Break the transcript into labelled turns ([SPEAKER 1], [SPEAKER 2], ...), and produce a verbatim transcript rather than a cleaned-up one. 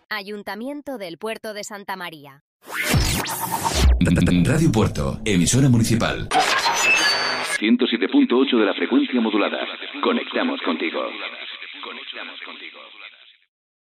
[SPEAKER 1] Ayuntamiento del Puerto de Santa María.
[SPEAKER 2] Radio Puerto, emisora municipal. ciento siete punto ocho de la frecuencia modulada. Conectamos contigo.